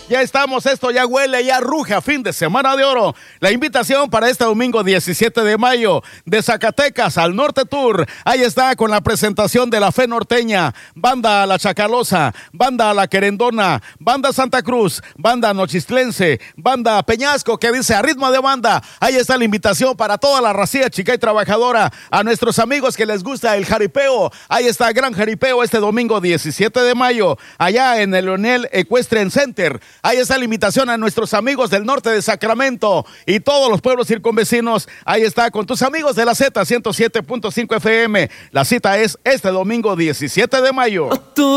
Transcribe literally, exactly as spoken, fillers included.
Ya estamos, esto ya huele, ya ruge a fin de semana de oro. La invitación para este domingo diecisiete de mayo, de Zacatecas al Norte Tour. Ahí está con la presentación de la Fe Norteña, Banda La Chacalosa, Banda La Querendona, Banda Santa Cruz, Banda Nochistlense, Banda Peñasco, que dice a ritmo de banda. Ahí está la invitación para toda la racía chica y trabajadora, a nuestros amigos que les gusta el jaripeo. Ahí está Gran Jaripeo este domingo diecisiete de mayo, allá en el Leonel Equestrian Center. Ahí está la invitación a nuestros amigos del norte de Sacramento y todos los pueblos circunvecinos. Ahí está con tus amigos de la Z ciento siete punto cinco F M. La cita es este domingo diecisiete de mayo.